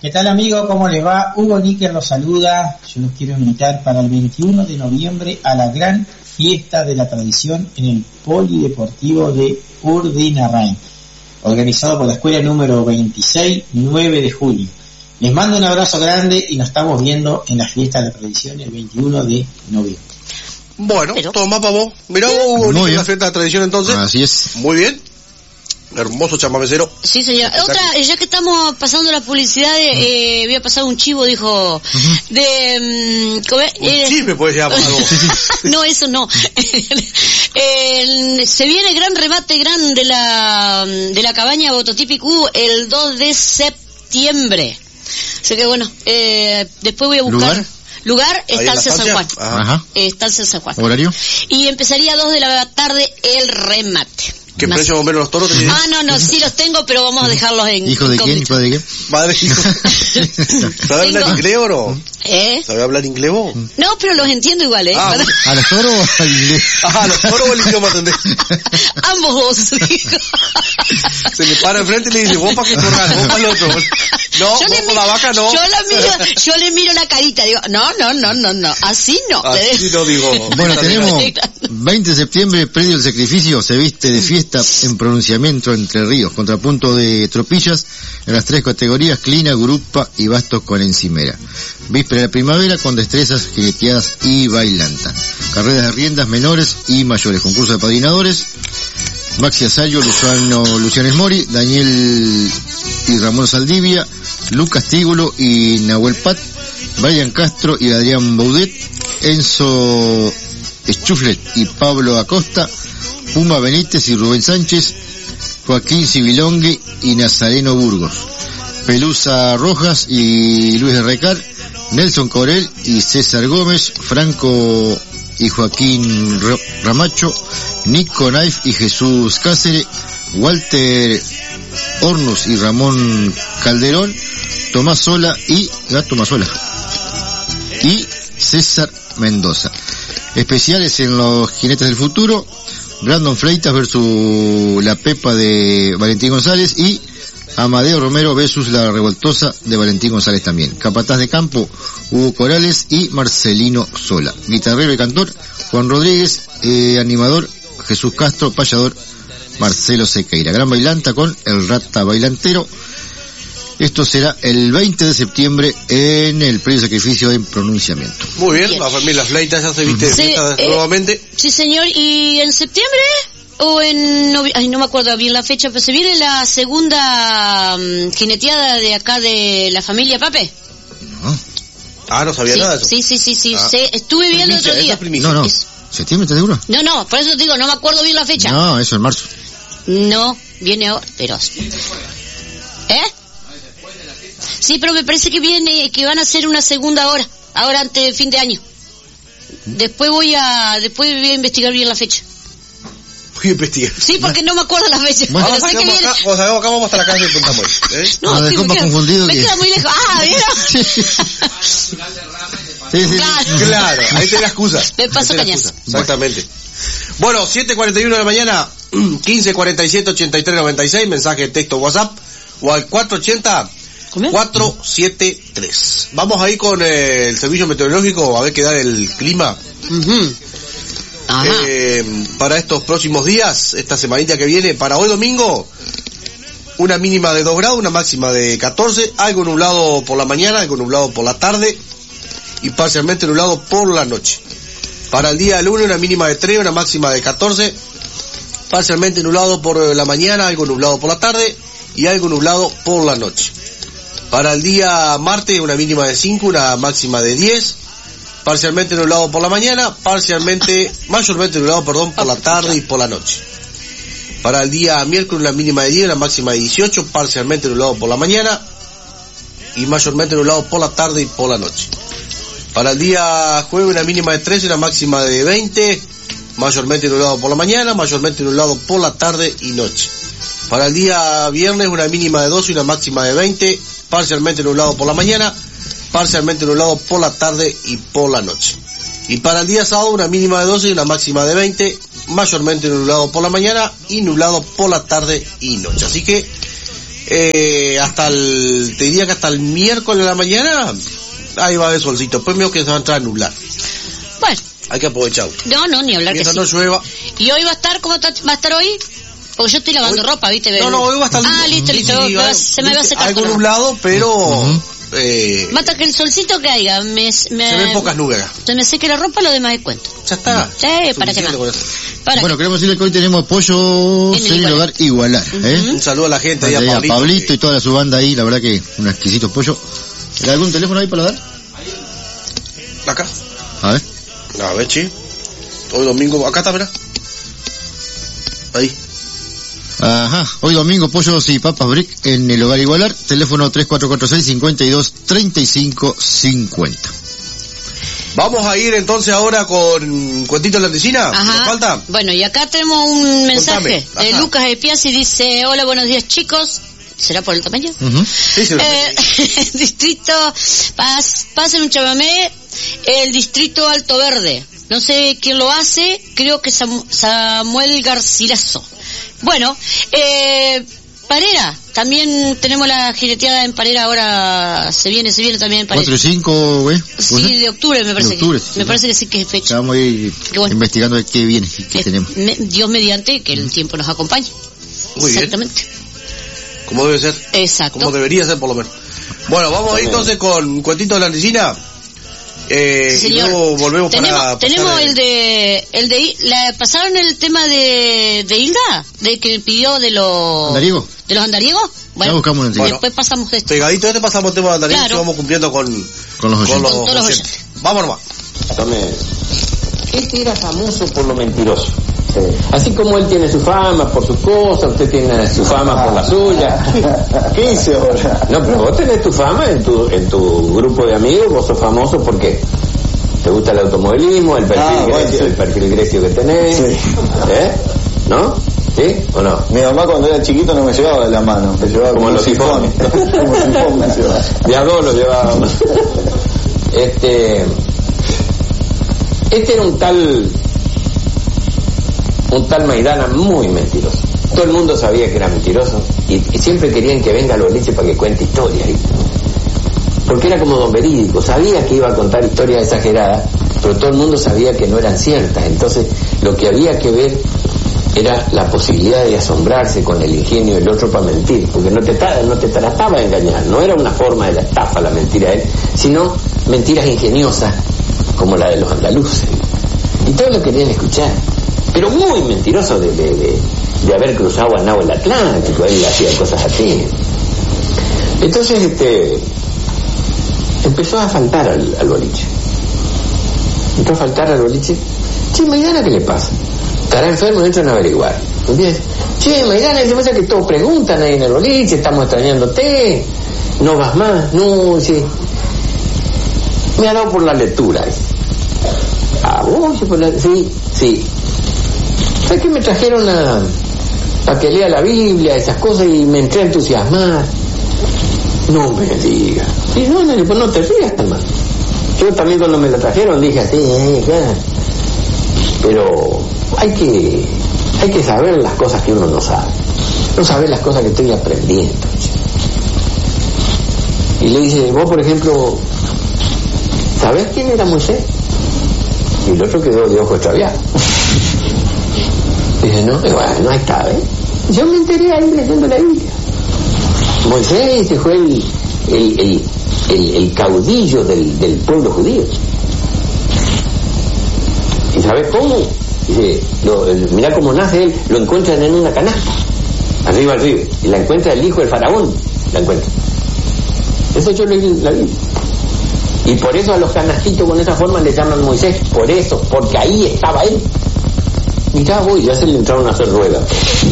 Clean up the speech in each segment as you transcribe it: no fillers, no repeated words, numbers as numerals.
¿Qué tal, amigo? ¿Cómo les va? Hugo Níquer los saluda. Yo los quiero invitar para el 21 de noviembre a la gran fiesta de la tradición en el Polideportivo de Urdinarrain, organizado por la escuela número 26, 9 de julio. Les mando un abrazo grande y nos estamos viendo en la fiesta de la tradición el 21 de noviembre. Bueno, toma para vos. Mirá vos, Hugo Níquer, la fiesta de la tradición entonces. Así es. Muy bien. Hermoso chamamecero. Sí, señor. Otra, ya que estamos pasando la publicidad, voy a pasar un chivo, dijo, de... un chisme puede ser algo. No, eso no. Se viene gran remate de la cabaña Bototípico el 2 de septiembre. Así que bueno, después voy a buscar... Lugar está en San Juan. Ajá. Está en San Juan. ¿Horario? Y empezaría a 2 de la tarde el remate. ¿Qué precio van a ver los toros? No, sí los tengo, pero vamos a dejarlos en... ¿Hijo de quién? ¿Hijo de qué? Madre, hijo. ¿Sabe hablar inglés o no? ¿Sabe hablar inglés vos? No, pero los entiendo igual, ¿A los toros o al inglés? ¿A los toros o el idioma entendés? Ambos dos. Se le para enfrente y le dice, vos para qué corral, vos para el otro. No, vos por la vaca no. Yo le miro la carita, digo, no, así no. Así no digo. Bueno, tenemos 20 de septiembre, predio del sacrificio, se viste de fiesta en pronunciamiento Entre Ríos, contrapunto de tropillas en las 3 categorías, clina, grupa y bastos con encimera. Víspera de primavera con destrezas, jineteadas y bailanta. Carreras de riendas menores y mayores, concurso de padrinadores, Maxi Asallo, Luciano Mori, Daniel y Ramón Saldivia, Lucas Tígulo y Nahuel Pat, Brian Castro y Adrián Baudet, Enzo Schuflet y Pablo Acosta, Puma Benítez y Rubén Sánchez, Joaquín Civilongui y Nazareno Burgos, Pelusa Rojas y Luis de Recar, Nelson Corel y César Gómez, Franco y Joaquín Ramacho, Nico Naif y Jesús Cáceres, Walter Hornos y Ramón Calderón, Tomás Sola y César Mendoza. Especiales en los Jinetes del Futuro, Brandon Fleitas versus la Pepa de Valentín González y Amadeo Romero versus la Revoltosa de Valentín González también. Capataz de campo, Hugo Corales y Marcelino Sola. Guitarrero y cantor, Juan Rodríguez, animador, Jesús Castro, payador, Marcelo Sequeira. Gran bailanta con el Rata Bailantero. Esto será el 20 de septiembre en el predio sacrificio en pronunciamiento. Muy bien, la familia Fleitas ya se viste de fiesta nuevamente. Sí, señor, ¿y en septiembre? O en no me acuerdo bien la fecha, pero se viene la segunda jineteada de acá de la familia Pape. No sabía nada de eso. Sí. Estuve viendo el otro día. No. ¿Septiembre, estás seguro? No, por eso te digo, no me acuerdo bien la fecha. No, eso en marzo. No, viene ahora, pero... Sí, pero me parece que van a hacer una segunda ahora antes del fin de año. Después voy a investigar bien la fecha. Voy a investigar. Sí, porque no me acuerdo la fecha. Bueno, acá vamos hasta la calle de Punta Muel. No, me queda muy lejos. ¿Vieron? Sí. Claro, ahí tenés la excusa. Me paso cañazo. Exactamente. Bueno, 7:41 de la mañana, 1547-8396, mensaje de texto WhatsApp, o al 480-473. Vamos ahí con el servicio meteorológico a ver qué da el clima. Para estos próximos días, esta semanita que viene, para hoy domingo, una mínima de 2 grados, una máxima de 14, algo nublado por la mañana, algo nublado por la tarde y parcialmente nublado por la noche. Para el día lunes, una mínima de 3, una máxima de 14, parcialmente nublado por la mañana, algo nublado por la tarde y algo nublado por la noche. Para el día martes, una mínima de 5, una máxima de 10, parcialmente nublado por la mañana, mayormente nublado, por la tarde y por la noche. Para el día miércoles, una mínima de 10, una máxima de 18, parcialmente nublado por la mañana y mayormente nublado por la tarde y por la noche. Para el día jueves, una mínima de 13, una máxima de 20, mayormente nublado por la mañana, mayormente nublado por la tarde y noche. Para el día viernes, una mínima de 12 y una máxima de 20, parcialmente nublado por la mañana, parcialmente nublado por la tarde y por la noche. Y para el día sábado, una mínima de 12 y una máxima de 20, mayormente nublado por la mañana y nublado por la tarde y noche. Así que te diría que hasta el miércoles de la mañana, ahí va a haber solcito. Después veo que se va a entrar a nublar. Bueno. Hay que aprovechar. No, ni hablar. Mientras que sí. no llueva. ¿Y hoy va a estar? ¿Cómo va a estar hoy? Porque yo estoy lavando ropa, ¿viste? No, hoy va a estar... listo. Se me va a secar. Algo nublado, pero... Mata que el solcito caiga. Se ven pocas nubes. Se me seque la ropa, lo demás descuento. Ya está. Sí, ¿para qué más? Bueno, queremos decirle que hoy tenemos pollo en el hogar Igualar. Un saludo a la gente ahí, a Pablito y toda su banda ahí, la verdad que un exquisito pollo. ¿Algún teléfono ahí para dar? Acá. A ver, che. Hoy domingo, acá está, mirá. Ahí. Ajá, hoy domingo pollos y papas brick en el hogar Igualar, teléfono 3446-523550. Vamos a ir entonces ahora con Cuentito de la Andesina. ¿Nos falta? Bueno, y acá tenemos un mensaje de Lucas de Piazzi, dice: hola, buenos días chicos. ¿Será por el tamaño? Sí, distrito, pasen un chamamé, el distrito Alto Verde. No sé quién lo hace, creo que Samuel Garcilaso. Bueno, Parera, también tenemos la jineteada en Parera, ahora se viene también en Parera. 4 y 5, güey. Sí, de octubre me parece. Me parece que sí que es fecha. Vamos a ir investigando de qué viene y qué tenemos. Dios mediante, que el tiempo nos acompañe. Muy exactamente. Bien. Como debe ser. Exacto. Como debería ser, por lo menos. Bueno, vamos a ir entonces con Cuentito de la Andesina. Sí, y luego volvemos tenemos pasaron el tema de Hilda, de que pidió de los andariegos. Bueno, después pasamos de esto. Pegadito pasamos el tema de andariegos, y vamos cumpliendo con los oyentes. Vamos nomás. Este era famoso por lo mentiroso. Sí. Así como él tiene su fama por sus cosas, usted tiene su fama por la suya. ¿Qué hizo ahora? No, pero vos tenés tu fama en tu grupo de amigos, vos sos famoso porque te gusta el automovilismo, el perfil grecio que tenés. Sí. ¿No? ¿Sí o no? Mi mamá cuando era chiquito no me llevaba de la mano, me llevaba como los sifones. Como sifón me llevaba. De a dos lo llevaba. Este era un tal Maidana muy mentiroso. Todo el mundo sabía que era mentiroso y siempre querían que venga al boliche para que cuente historias. Porque era como don verídico, sabía que iba a contar historias exageradas, pero todo el mundo sabía que no eran ciertas. Entonces lo que había que ver era la posibilidad de asombrarse con el ingenio del otro para mentir, porque no te trataba de engañar, no era una forma de la estafa la mentira de él, sino mentiras ingeniosas como la de los andaluces. Y todos lo querían escuchar, pero muy mentiroso de haber cruzado a Nao el Atlántico, él hacía cosas así. Entonces empezó a faltar al boliche. Che, Maidana, ¿qué le pasa? Estará enfermo, no entran a averiguar. ¿Entiendes? Che, Maidana, ¿qué pasa? Que todos preguntan ahí en el boliche, estamos extrañándote, no vas más. No, sí. Me ha dado por la lectura. ¿Vos? Sí. ¿Sabes que me trajeron para que lea la Biblia, esas cosas, y me entré a entusiasmar? No me digas. Sí, no te rías, hermano. Yo también cuando me la trajeron dije así, claro. Pero hay que saber las cosas que uno no sabe. No saber las cosas que estoy aprendiendo. Y le dice, vos por ejemplo, ¿sabés quién era Moisés? Y el otro quedó de ojo extraviado. Dice, no, bueno, ahí está, ¿eh? Yo me enteré ahí leyendo la Biblia. Moisés fue el caudillo del pueblo judío. ¿Y sabes cómo? Dice, mirá cómo nace él, lo encuentran en una canasta, arriba al río, y la encuentra el hijo del faraón, la encuentra. Eso yo leí en la Biblia. Y por eso a los canastitos con esa forma le llaman Moisés, por eso, porque ahí estaba él. Mirá, ya se le entraron a hacer ruedas.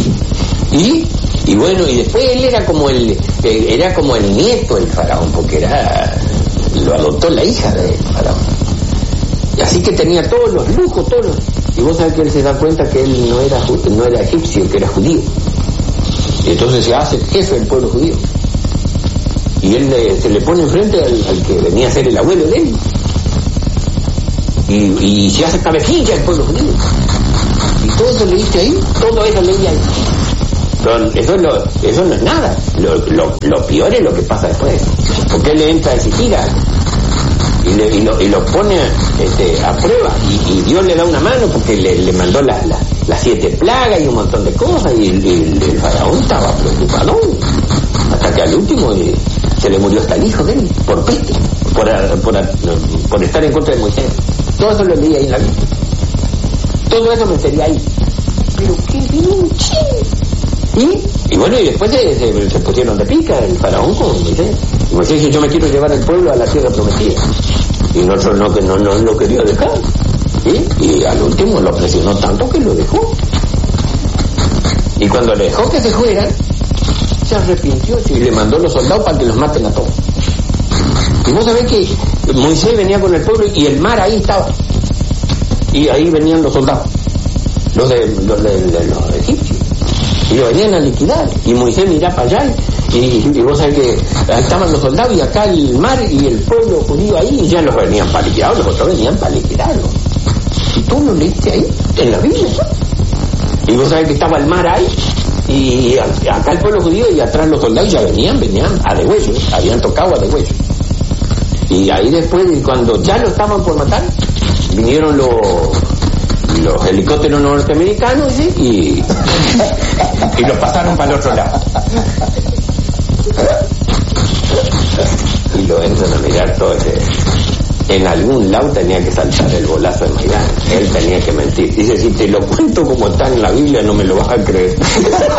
Y bueno, y después él era como el nieto del faraón, porque lo adoptó la hija del faraón. Y así que tenía todos los lujos, y vos sabés que él se da cuenta que él no era egipcio, que era judío. Y entonces se hace jefe del pueblo judío. Y él se le pone enfrente al que venía a ser el abuelo de él. Y se hace cabecilla del pueblo judío. Y todo eso leíste ahí, todo eso leí ahí. Eso no es nada. Lo peor es lo que pasa después. Porque él le entra a exigir y lo pone a prueba. Y Dios le da una mano porque le mandó las 7 plagas y un montón de cosas. Y el faraón estaba preocupado. Hasta que al último se le murió hasta el hijo de él por peste, por estar en contra de Moisés. Todo eso lo leí ahí en la Biblia. Todo eso me sería ahí. Pero qué luche. Y bueno, y después se pusieron de pica el faraón con Moisés. Y Moisés dice, yo me quiero llevar al pueblo a la tierra prometida. Y nosotros no lo quería dejar. Y al último lo presionó tanto que lo dejó. Y cuando le dejó que se fueran, se arrepintió y le mandó los soldados para que los maten a todos. Y vos sabés que Moisés venía con el pueblo y el mar ahí estaba. Y ahí venían los soldados, los de los egipcios. Y lo venían a liquidar. Y Moisés mirá para allá y vos sabés que ahí estaban los soldados y acá el mar y el pueblo judío ahí y ya los venían para liquidar, los otros venían para liquidarlos. Y tú lo leíste ahí, en la Biblia. Y vos sabés que estaba el mar ahí y acá el pueblo judío y atrás los soldados ya venían a degüello, habían tocado a degüello. Y ahí después, cuando ya lo estaban por matar, vinieron los helicópteros norteamericanos y los pasaron para el otro lado. Y lo entran a mirar todo ese. En algún lado tenía que saltar el bolazo de Maidán. Él tenía que mentir. Dice, si te lo cuento como está en la Biblia, no me lo vas a creer.